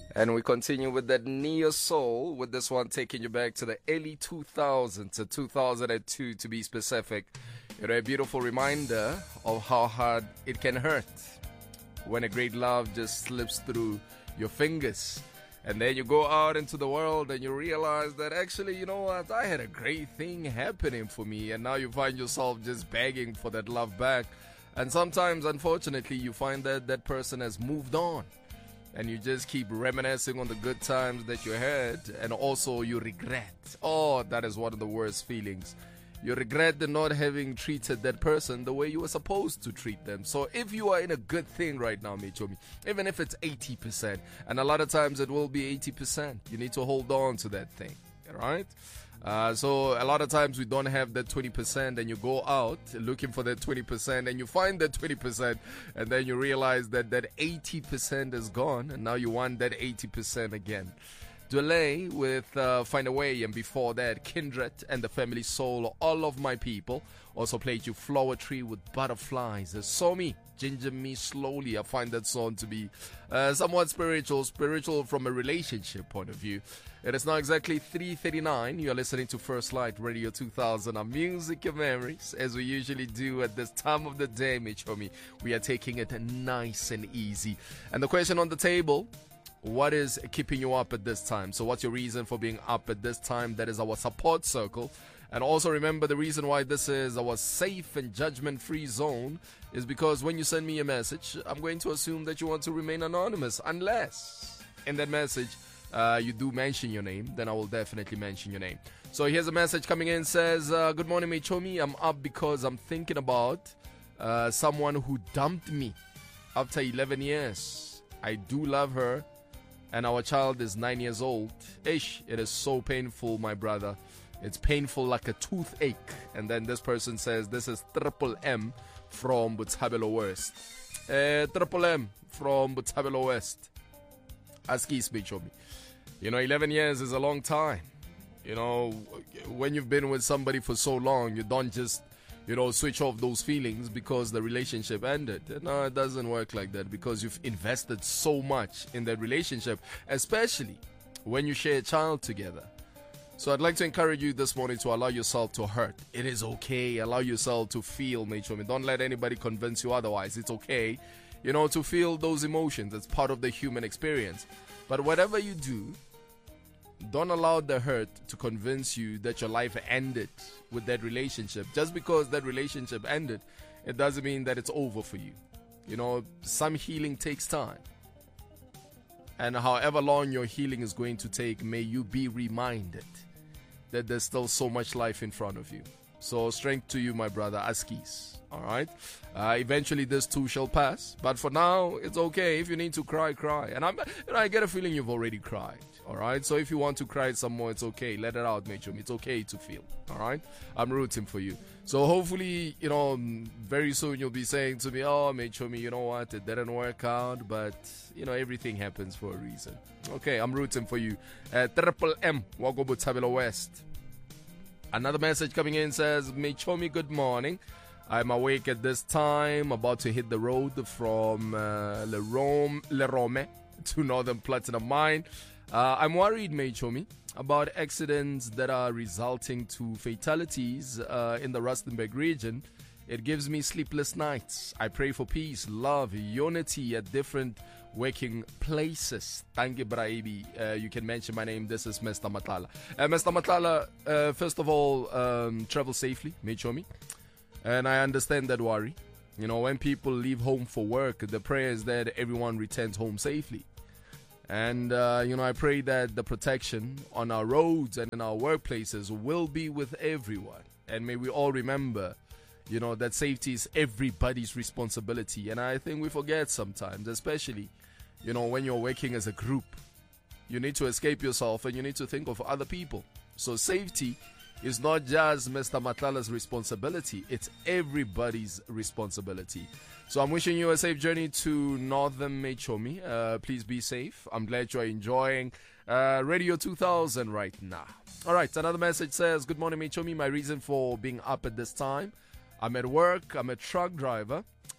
And we continue with that Neo Soul, with this one taking you back to the early 2000s, to 2002 to be specific. A beautiful reminder of how hard it can hurt when a great love just slips through your fingers. And then you go out into the world and you realize that actually, you know what, I had a great thing happening for me. And now you find yourself just begging for that love back. And sometimes, unfortunately, you find that that person has moved on. And you just keep reminiscing on the good times that you had. And also you regret. Oh, that is one of the worst feelings. You regret the not having treated that person the way you were supposed to treat them. So if you are in a good thing right now, Michomi, even if it's 80%, and a lot of times it will be 80%, you need to hold on to that thing, right? So a lot of times we don't have that 20%, and you go out looking for that 20%, and you find that 20%, and then you realize that that 80% is gone, and now you want that 80% again. Delay with Find a Way, and before that, Kindred and the Family Soul, All of My People. Also played you Flower Tree with Butterflies. So Me, Ginger Me Slowly. I find that song to be somewhat spiritual from a relationship point of view. It is now exactly 3:39. You are listening to First Light Radio 2000, our music and memories, as we usually do at this time of the day, Michomi. We are taking it nice and easy. And the question on the table: what is keeping you up at this time? So what's your reason for being up at this time? That is our support circle. And also remember, the reason why this is our safe and judgment-free zone is because when you send me a message, I'm going to assume that you want to remain anonymous, unless in that message you do mention your name. Then I will definitely mention your name. So here's a message coming in. Says, good morning, Michomi. I'm up because I'm thinking about someone who dumped me after 11 years. I do love her, and our child is 9 years old. Ish, it is so painful, my brother. It's painful like a toothache. And then this person says, this is Triple M from Botshabelo West. Triple M from Botshabelo West. Askis Michomi. 11 years is a long time. When you've been with somebody for so long, you don't just, switch off those feelings because the relationship ended. No, it doesn't work like that, because you've invested so much in that relationship, especially when you share a child together. So I'd like to encourage you this morning to allow yourself to hurt. It is okay. Allow yourself to feel, Michomi. Don't let anybody convince you otherwise. It's okay, to feel those emotions. It's part of the human experience. But whatever you do, don't allow the hurt to convince you that your life ended with that relationship. Just because that relationship ended, it doesn't mean that it's over for you. Some healing takes time. And however long your healing is going to take, may you be reminded that there's still so much life in front of you. So strength to you, my brother, Askis. All right. Eventually this too shall pass. But for now, it's okay. If you need to cry, cry. And I get a feeling you've already cried. All right. So if you want to cry some more, it's okay. Let it out, Michomi. It's okay to feel. All right. I'm rooting for you. So hopefully, very soon you'll be saying to me, oh, Michomi, you know what? It didn't work out. But, everything happens for a reason. Okay. I'm rooting for you. Triple M, Wago Botshabelo West. Another message coming in says, Michomi, good morning. I'm awake at this time, about to hit the road from Le Rome to Northern Platinum Mine. I'm worried, Michomi, about accidents that are resulting to fatalities in the Rustenburg region. It gives me sleepless nights. I pray for peace, love, unity at different working places. Thank you, Braibi. You can mention my name. This is Mr. Matala. Mr. Matala, first of all, travel safely, Michomi. And I understand that worry. When people leave home for work, the prayer is that everyone returns home safely. And, I pray that the protection on our roads and in our workplaces will be with everyone. And may we all remember, that safety is everybody's responsibility. And I think we forget sometimes, especially, when you're working as a group. You need to escape yourself and you need to think of other people. So safety is not just Mr. Matlala's responsibility, it's everybody's responsibility. So I'm wishing you a safe journey to Northern Michomi. Please be safe. I'm glad you're enjoying Radio 2000 right now. All right, another message says, good morning, Michomi. My reason for being up at this time: I'm at work, I'm a truck driver,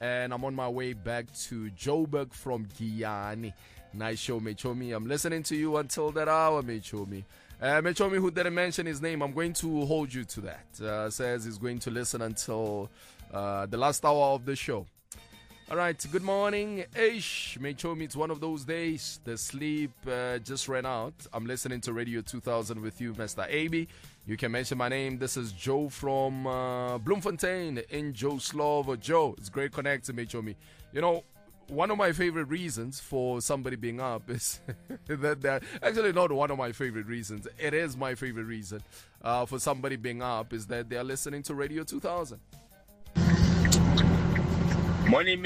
and I'm on my way back to Joburg from Giyani. Nice show, Mechomi. I'm listening to you until that hour, Mechomi. Mechomi, who didn't mention his name, I'm going to hold you to that. Says he's going to listen until the last hour of the show. All right, good morning. Mechomi, it's one of those days. The sleep just ran out. I'm listening to Radio 2000 with you, Mr. AB. You can mention my name. This is Joe from Bloemfontein in Joe Slovo. Joe, it's great connecting, Mechomi. You know, one of my favorite reasons for somebody being up is that they're actually not one of my favorite reasons. It is my favorite reason for somebody being up is that they're listening to Radio 2000. Morning,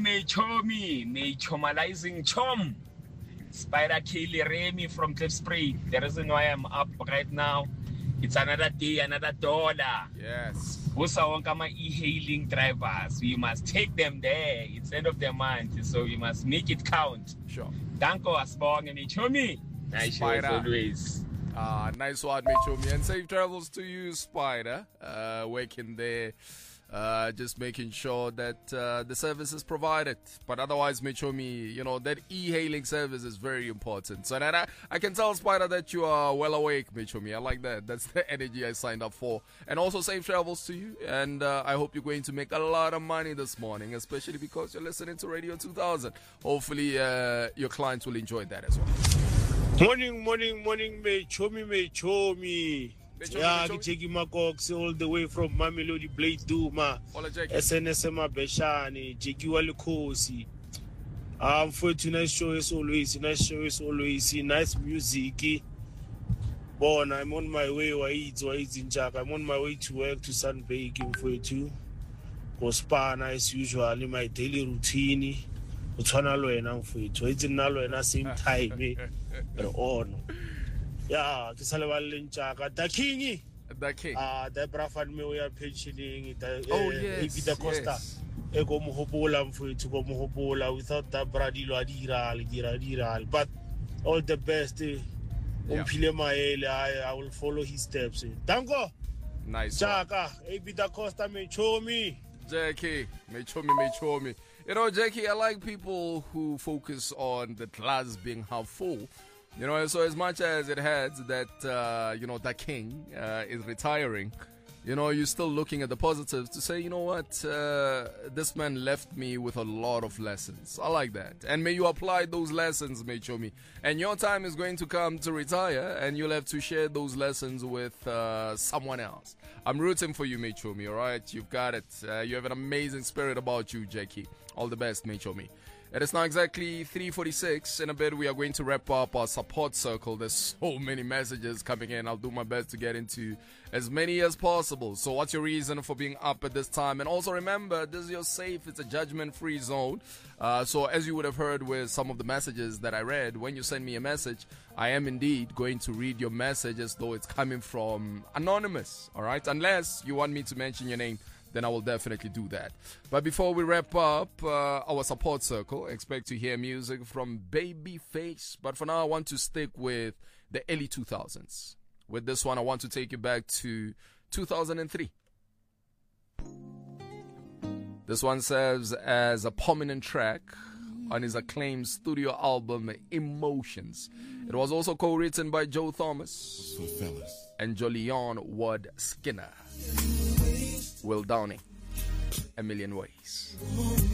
Chomalizing Chom. Spider Kaylee Remy from Cliffspray. The reason why I'm up right now, it's another day, another dollar. Yes. Usawonka e-hailing drivers, we must take them there. It's end of the month, so we must make it count. Sure. Danko Asbong and Chomi. Nice show as always. Nice one, Mechomi. And safe travels to you, Spider. Working there. Just making sure that the service is provided. But otherwise, Mechomi, you know, that e-hailing service is very important. So that I can tell, Spider, that you are well awake, Mechomi. I like that. That's the energy I signed up for. And also safe travels to you. And I hope you're going to make a lot of money this morning, especially because you're listening to Radio 2000. Hopefully, your clients will enjoy that as well. Morning, Mechomi. Yeah, Jackie Macox all the way from Mamelodi Blade Duma. SNS Mabeshani, Jackie Walikosi. For tonight's show is always nice music. Born, I'm on my way in Jack. I'm on my way to work to sunbaking for you. Go spa as usual in my daily routine. It's in same time. On. Yeah, the king. The Brafan we are pensioning. Yes. Costa. Ego Mohobola for to go Mohobola without that Bradilo Adiral. But all the best. I will follow his steps. Dango. Nice. Jaka, Ebida Costa Mechomi. Jackie, Mechomi. You know, Jackie, I like people who focus on the glass being half full. You know, so as much as it has that, you know, the king is retiring, you know, you're still looking at the positives to say, you know what, this man left me with a lot of lessons. I like that. And may you apply those lessons, Mechomi. And your time is going to come to retire, and you'll have to share those lessons with someone else. I'm rooting for you, Mechomi, all right? You've got it. You have an amazing spirit about you, Jackie. All the best, Mechomi. It is now exactly 3:46. In a bit, we are going to wrap up our support circle. There's so many messages coming in. I'll do my best to get into as many as possible. So what's your reason for being up at this time? And also remember, this is your safe. It's a judgment-free zone. So as you would have heard with some of the messages that I read, when you send me a message, I am indeed going to read your message as though it's coming from anonymous. All right? Unless you want me to mention your name, then I will definitely do that. But before we wrap up our support circle, expect to hear music from Babyface. But for now, I want to stick with the early 2000s. With this one, I want to take you back to 2003. This one serves as a prominent track on his acclaimed studio album, Emotions. It was also co-written by Joe Thomas and Jolion Ward Skinner. Will Downing, A Million Ways.